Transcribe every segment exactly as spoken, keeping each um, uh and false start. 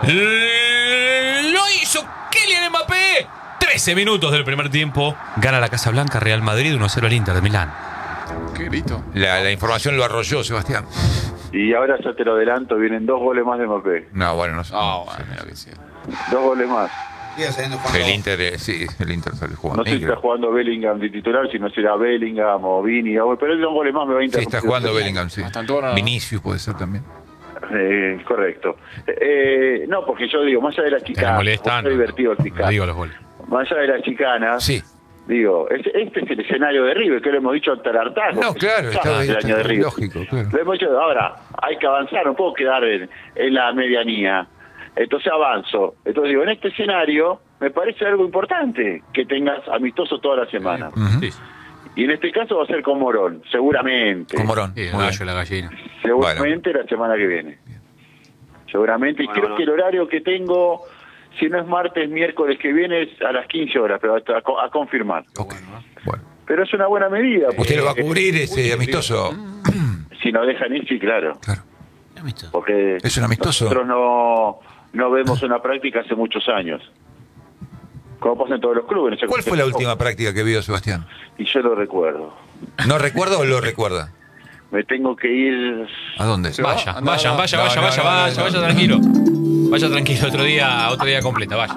Lo hizo Kylian Mbappé. trece minutos del primer tiempo. Gana la Casa Blanca, Real Madrid uno cero al Inter de Milán. Qué grito. La, la información lo arrolló, Sebastián. Y ahora ya te lo adelanto, vienen dos goles más de Mbappé. No, bueno, no sé. Ah, bueno, mira que sí. Dos goles más. El Inter, eh, sí, el Inter sale jugando. No sé si está jugando Bellingham de titular, si no será Bellingham o Vini, o- pero dos goles más me va a Sí, interrumpir. está jugando Bellingham, sí. Hasta todo no. Vinicius puede ser también. Eh, correcto. Eh, no, porque yo digo, más allá de las Te le chicanas, molesta, es no, divertido el no fiscal. digo los goles. Más allá de las chicanas, Sí. digo, es- este es el escenario de River, que lo hemos dicho hasta el hartazgo. No, claro, está, el está año de River. lógico, claro. Lo hemos dicho, ahora, hay que avanzar, no puedo quedar en, en la medianía. Entonces avanzo. Entonces digo, en este escenario me parece algo importante que tengas amistoso toda la semana. Ujú. Sí, Y en este caso va a ser con Morón, seguramente. Con Morón. sí, el Muy gallo bien. y la gallina. Seguramente la semana que viene. Seguramente. Y Bueno, creo bueno. que el horario que tengo, si no es martes, miércoles que viene, es a las quince horas, pero a, a- a confirmar. Ok. Bueno. Pero es una buena medida. ¿Usted lo va a porque cubrir ese amistoso? Si nos dejan ir, sí, claro. Claro. Porque ¿Es un amistoso? nosotros no, no vemos una práctica hace muchos años. Como pasa en todos los clubes. no sé ¿Cuál cómo- fue la última práctica que vio Sebastián? Y yo lo recuerdo. ¿No recuerda o lo recuerda? Me tengo que ir... ¿A dónde? Se va. Vaya, Anda, vaya, anda. vaya, No, vaya, no, vaya, no, vaya, no, vaya no. tranquilo. Vaya tranquilo, otro día, otro día completa, vaya.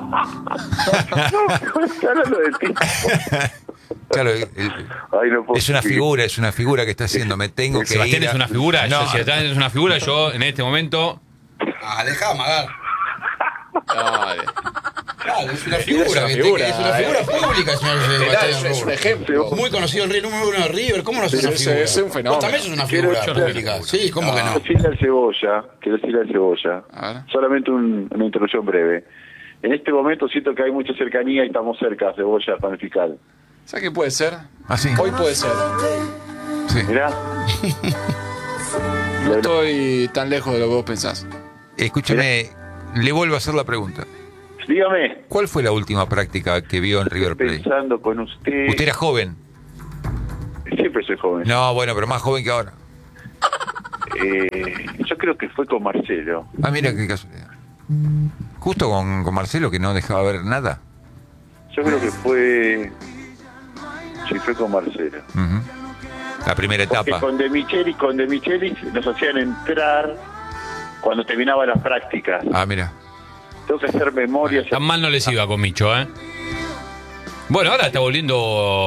Estoy hablando de ti. Claro, el- Ay, no puedo es una seguir. figura, es una figura que está haciendo. Me tengo que Sebastián ir. a- es una figura, No, yo, si Sebastián es una figura, yo en este momento. Ah, deja de amagar. Dale. Claro, es una Es figura. una que te- figura, es una figura pública, señor Es, Sebastián es un Rubio. ejemplo. Muy conocido el rey número uno de River. ¿Cómo no es Sí, una ese- figura? ese es un fenómeno. Vos también sos una Quiero- figura yo no soy pública. figura. Sí, ¿cómo que Quiero no? decirle al Cebolla, quiero decirle al Cebolla, A ver. solamente un- una introducción breve. En este momento siento que hay mucha cercanía y estamos cerca, Cebolla, para el fiscal. ¿Sabes qué puede ser? ¿Ah, sí? Hoy puede ser. Sí. Mirá. No estoy tan lejos de lo que vos pensás. Escúcheme, le vuelvo a hacer la pregunta. Dígame, ¿Cuál fue la última práctica que vio en River Plate? pensando con usted... Usted era joven. Siempre soy joven. No, bueno, pero más joven que ahora. Eh, yo creo que fue con Marcelo. Ah, mira qué casualidad. Justo con, con Marcelo, que no dejaba ver nada. Yo creo que fue... Sí, fue con Marcelo. Ujú. La primera Porque etapa. con De Michelis, con De Michelis nos hacían entrar cuando terminaban las prácticas. Ah, mira. Tengo que hacer memoria. Tan mal no les iba con Micho, ¿eh? Bueno, ahora está volviendo.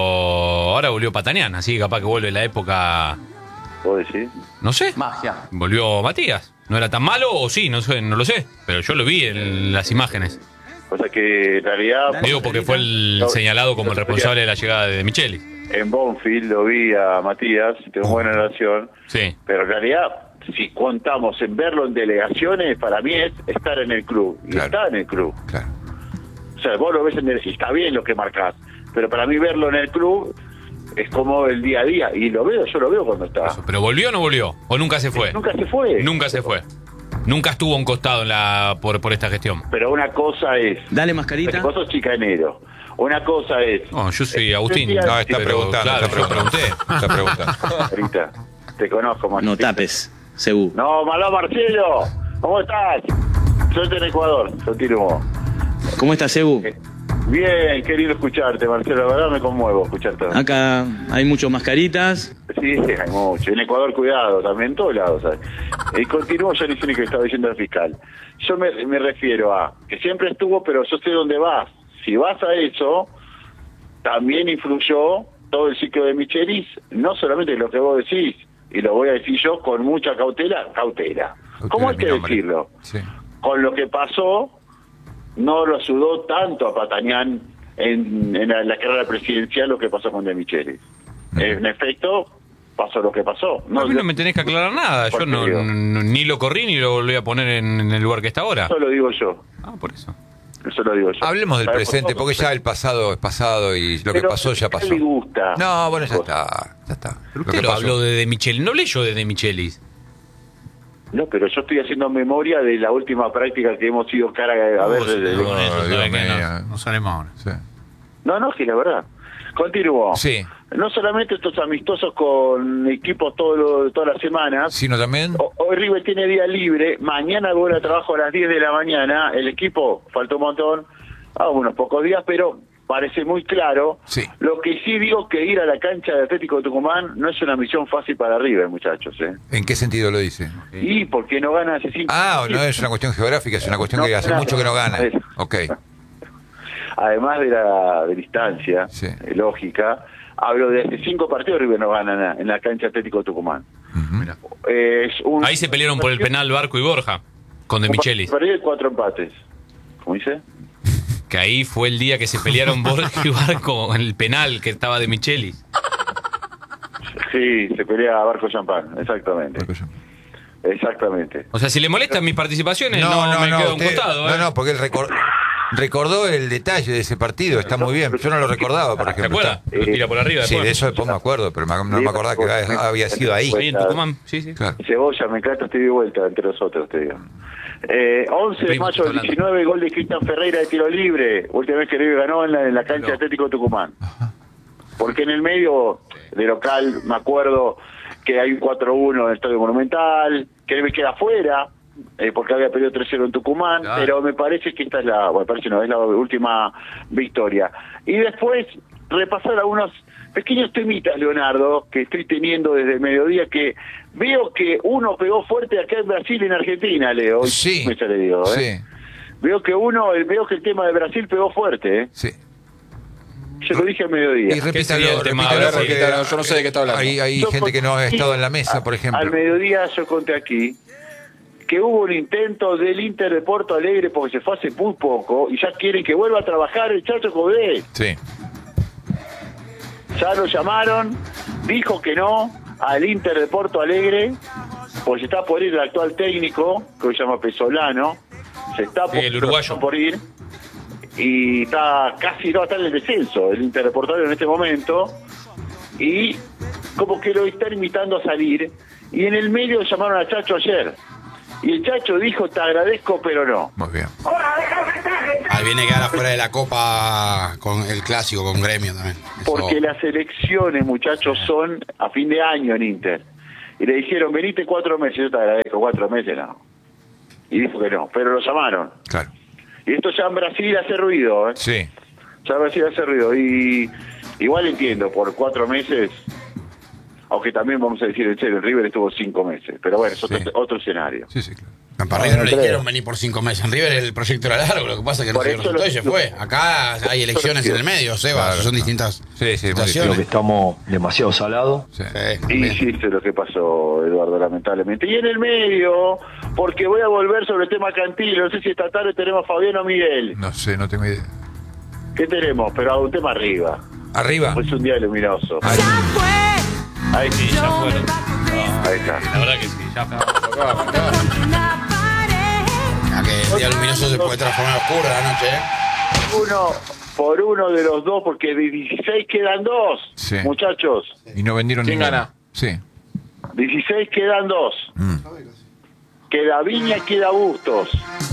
Ahora volvió Patanián, así que capaz que vuelve la época. ¿Puedo decir? No sé. Magia. Volvió Matías. ¿No era tan malo o sí? No sé, no lo sé. Pero yo lo vi en las imágenes. O sea que en realidad Digo porque fue el señalado como el responsable de la llegada de Micheli. en Bonfield lo vi a Matías, tengo buena relación, Sí. pero en realidad, si contamos en verlo en delegaciones, para mí es estar en el club. Y Claro. está en el club. Claro. O sea, vos lo ves en el... Y está bien lo que marcás, pero para mí verlo en el club es como el día a día. Y lo veo, yo lo veo cuando está. Eso. ¿Pero volvió o no volvió? ¿O nunca se fue? Nunca se fue. Nunca se fue. Nunca estuvo a un costado en la, por, por esta gestión. Pero una cosa es... Dale mascarita. Vos sos chicanero. Una cosa es... No, yo soy Agustín. No, No, está Pero, preguntando, claro, está yo preguntando. pregunté. Está preguntando. Ahorita, te conozco, Marcelo. No tapes, seguro. No, Maló Marcelo. ¿Cómo estás? Soy en Ecuador, soy Tirumo. ¿Cómo estás, Ebu? Bien, qué lindo escucharte, Marcelo. La verdad me conmuevo escucharte. Acá hay muchas mascaritas. Sí, sí, hay mucho. En Ecuador, cuidado, también en todos lados. ¿sabes? Y continúo, yo ni sé ni qué estaba diciendo el fiscal. Yo me, me refiero a que siempre estuvo, pero yo sé dónde vas. Si vas a eso, también influyó todo el ciclo de Michelis, no solamente lo que vos decís, y lo voy a decir yo con mucha cautela, cautela. ¿Cómo hay mi que nombre. decirlo? Sí. Con lo que pasó, no lo ayudó tanto a Patanián en, en la, la carrera presidencial lo que pasó con De Michelis. Ujú. En efecto, pasó lo que pasó. No, a mí no me tenés que aclarar nada. Yo Por no, Dios. no- ni lo corrí ni lo volví a poner en, en el lugar que está ahora. Eso lo digo yo. Ah, por eso. Eso lo digo yo. Hablemos del Sabemos presente, todos, porque ya el pasado es pasado y lo que pero pasó ya a él pasó. le gusta. No, bueno, ya está. Ya está. Pero Lo usted que lo pasó. habló de De Michelis. No leyó de De Michelis. No, pero yo estoy haciendo memoria de la última práctica que hemos ido cara a, a ver. desde- no, Con eso, Dios ¿sabe qué? mío. No, no salimos ahora. Sí. No, no, que la verdad. Continúo. Sí. no solamente estos amistosos con equipos todo lo- todas las semanas, Sino también. O- hoy River tiene día libre, mañana vuelve a trabajo a las diez de la mañana, el equipo faltó un montón, a unos pocos días, pero parece muy claro. Sí. Lo que sí digo que ir a la cancha de Atlético de Tucumán no es una misión fácil para River, muchachos. ¿eh? ¿En qué sentido lo dice? Y porque no gana hace cinco Ah, no es una cuestión geográfica, es una cuestión No, que hace nada. mucho que no gana. Es- Ok. Además de la de distancia Sí. eh, lógica, hablo de hace cinco partidos River no gana en la, en la cancha Atlético de Tucumán. Ujú. Eh, es un, Ahí se pelearon por el penal Barco y Borja, con De un Michelis. partido y cuatro empates. ¿Cómo dice? Que ahí fue el día que se pelearon Borja y Barco en el penal que estaba De Michelis. Sí, se pelea a Barco Champán, exactamente. Exactamente. O sea, si le molestan mis participaciones, no, me quedo a un usted- costado. no, ¿eh? no, porque él recor- recordó el detalle de ese partido, está muy bien. Yo no lo recordaba, por ¿Se ejemplo. acuerda? Lo tira por arriba Sí, después. de eso después me acuerdo, pero me- no me acordaba que había sido ahí. Ahí en Tucumán, sí, sí. Claro. Cebolla, me encanta, estoy de vuelta entre nosotros, te digo. Eh, once de Primo, mayo del estoy hablando. diecinueve, gol de Cristian Ferreira de tiro libre. Última vez que River ganó en la, en la cancha Pero- Atlético de Tucumán. Porque en el medio de local, me acuerdo que hay un cuatro uno en el Estadio Monumental, que River queda afuera, eh, porque había perdido tres cero en Tucumán, Claro. pero me parece que esta es la, bueno, parece no, es la última victoria. Y después repasar algunos pequeños temitas, Leonardo, que estoy teniendo desde el mediodía, que veo que uno pegó fuerte acá en Brasil y en Argentina, Leo. Sí, Me le digo, ¿eh? sí, Veo que uno, veo que el tema de Brasil pegó fuerte, ¿eh? sí. Yo lo dije al mediodía. Y ¿Qué sería repítalo, el tema? repítalo A ver, porque repítalo, yo no sé de qué está hablando. Hay, hay Yo gente que no ha conté- estado en la mesa, por ejemplo. Al mediodía yo conté aquí que hubo un intento del Inter de Porto Alegre porque se fue hace muy poco y ya quieren que vuelva a trabajar el Chacho Codé. Sí, Ya lo llamaron, dijo que no al Inter de Porto Alegre, porque se está por ir el actual técnico, que se llama Pesolano, se está por, el uruguayo. por ir y está casi no está en el descenso el Inter de Porto Alegre en este momento y como que lo están invitando a salir y en el medio llamaron a Chacho ayer y el Chacho dijo te agradezco pero no. muy bien. Ahí viene que quedar afuera de la Copa con el clásico, con Gremio también. Eso- Porque las elecciones, muchachos, son a fin de año en Inter. Y le dijeron, venite cuatro meses. Yo te agradezco, cuatro meses no. Y dijo que no, pero lo llamaron. Claro. Y esto ya en Brasil hace ruido, ¿eh? Sí, Ya en Brasil hace ruido. Y igual entiendo, por cuatro meses, aunque también vamos a decir en serio, el River estuvo cinco meses. Pero bueno, es otro, Sí. otro escenario. sí, sí, claro. Para River no le creo. dijeron venir por cinco meses. En River el proyecto era largo, lo que pasa es que no Por se eso resultó lo- y se fue. Acá hay elecciones en el medio, Seba, Claro, son no. distintas Sí, sí, muy Creo que situaciones. estamos demasiado salados. Sí. Sí, Y también. hiciste lo que pasó, Eduardo, lamentablemente. Y en el medio, porque voy a volver sobre el tema Cantilo, no sé si esta tarde tenemos a Fabián o Miguel. No sé, no tengo idea. ¿Qué tenemos? Pero a un tema arriba. Arriba. Pues un día luminoso. Ahí. Ahí sí, Ya fueron. ahí está. La verdad que sí, ya fue. Ya que el día luminoso se puede transformar en oscuro la noche, ¿eh? Uno por uno de los dos, porque de dieciséis quedan dos, Sí. muchachos. Y no vendieron ¿Quién ninguno. gana? Sí. dieciséis quedan dos. Mm. Queda Viña, queda Bustos.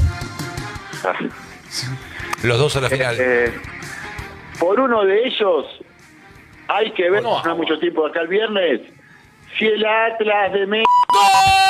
Los dos a la final. Eh, por uno de ellos hay que ver, No. no hay mucho tiempo acá el viernes, si el Atlas de México ¡Gol!